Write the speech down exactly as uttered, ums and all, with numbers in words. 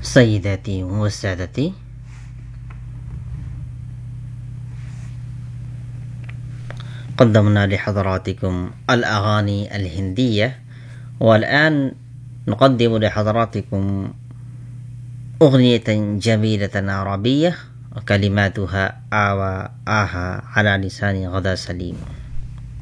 سيداتي وسادتي، قدمنا لحضراتكم الأغاني الهندية، والآن نقدم لحضراتكم أغنية جميلة عربية وكلماتها آوى آها على لسان غدا سليم.